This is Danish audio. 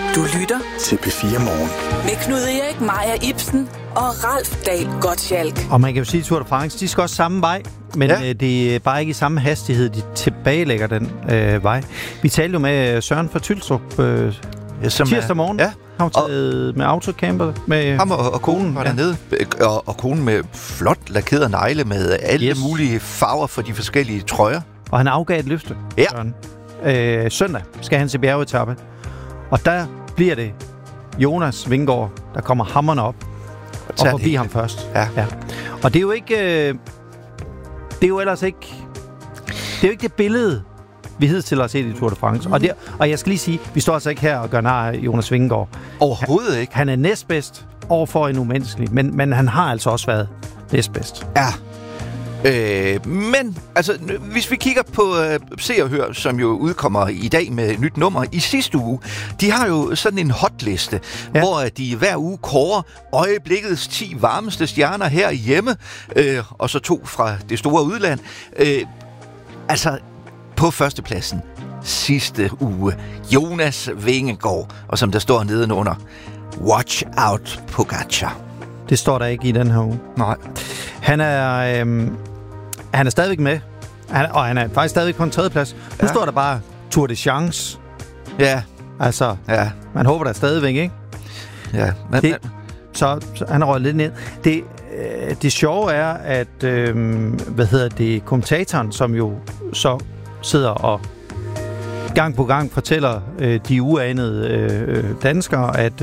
Du lytter til P4 Morgen. med Knud Erik, Maja Ibsen og Ralf Dahl Gottschalk. Og man kan jo sige, at Tour de France, de skal også samme vej, men det er bare ikke i samme hastighed, de tilbagelægger den vej. Vi talte jo med Søren fra Tylstrup tirsdag morgen. Ja. Han var taget med autocamper. Med ham og konen var dernede. Og konen med flot lakerede negle med alle mulige farver for de forskellige trøjer. Og han afgav et løfte. Ja. Søren. Søndag skal han til bjergetappe. Og der bliver det Jonas Vingegaard, der kommer hammerne op og forbi ham først. Ja. Og det er jo ikke... det er jo ellers ikke... Det er jo ikke det billede, vi hidtil har set i Tour de France. Og jeg skal lige sige, vi står altså ikke her og gør nar af Jonas Vingegaard. Overhovedet ikke. Han er næstbedst overfor en umenneskelig, men han har altså også været næstbedst. Ja. Men altså, hvis vi kigger på Se og Hør, som jo udkommer i dag med et nyt nummer i sidste uge, de har jo sådan en hotliste, hvor de hver uge kårer øjeblikkets 10 varmeste stjerner herhjemme, og så 2 fra det store udland. Altså, på førstepladsen sidste uge, Jonas Vingegaard, og som der står nedenunder, Watch out, Pogačar. Det står der ikke i den her uge. Nej. Han er stadigvæk med, og han er faktisk stadigvæk på en tredjeplads. Nu står der bare Tour de Chance. Ja. Altså, man håber der stadigvæk, ikke? Ja. Så han røget lidt ned. Det sjove er, at kommentatoren, som jo så sidder og gang på gang fortæller de uanede danskere, at